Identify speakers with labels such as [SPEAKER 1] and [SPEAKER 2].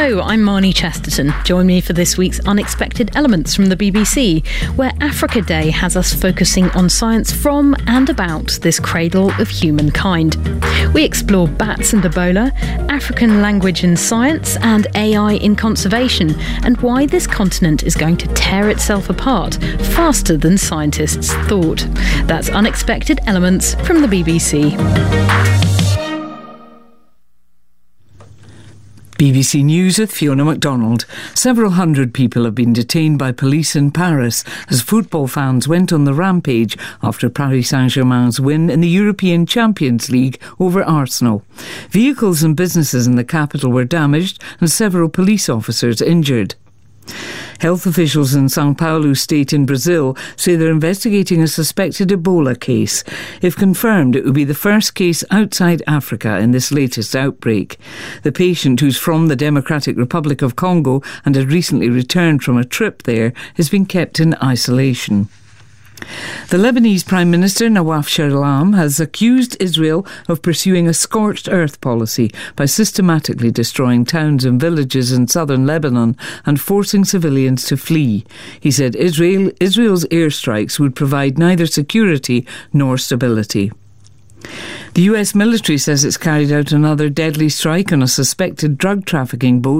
[SPEAKER 1] Hello, I'm Marnie Chesterton. Join me for this week's Unexpected Elements from the BBC, where Africa Day has us focusing on science from and about this cradle of humankind. We explore bats and Ebola, African language and science, and AI in conservation, and why this continent is going to tear itself apart faster than scientists thought. That's Unexpected Elements from the BBC.
[SPEAKER 2] BBC News with Fiona MacDonald. Several hundred people have been detained by police in Paris as football fans went on the rampage after Paris Saint-Germain's win in the European Champions League over Arsenal. Vehicles and businesses in the capital were damaged and several police officers injured. Health officials in São Paulo state in Brazil say they're investigating a suspected Ebola case. If confirmed, it would be the first case outside Africa in this latest outbreak. The patient, who's from the Democratic Republic of Congo and had recently returned from a trip there, has been kept in isolation. The Lebanese Prime Minister Nawaf Sharlam has accused Israel of pursuing a scorched earth policy by systematically destroying towns and villages in southern Lebanon and forcing civilians to flee. He said Israel's airstrikes would provide neither security nor stability. The US military says it's carried out another deadly strike on a suspected drug trafficking boat